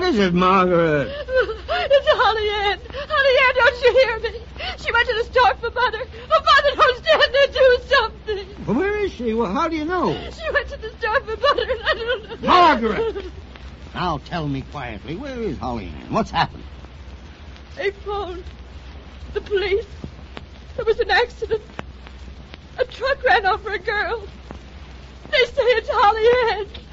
is it, Margaret? It's Holly Ann. Holly Ann, don't you hear me? She went to the store for Mother. Oh, Mother, don't stand there. Do something. Well, where is she? Well, how do you know? She went to the store for Mother, and I don't know. Margaret! Now tell me quietly, where is Holly Ann? What's happened? They phoned the police. There was an accident. A truck ran over a girl. They say it's Holly Ann.